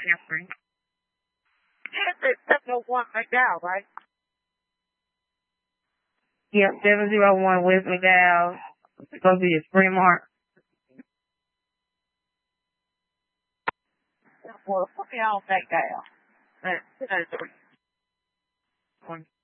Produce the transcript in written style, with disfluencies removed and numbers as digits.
Catherine. It's 701 McDowell, right? Yep, 701 West McDowell. It's supposed to be a Spring Mart. Well, put me on McDowell. That's 203.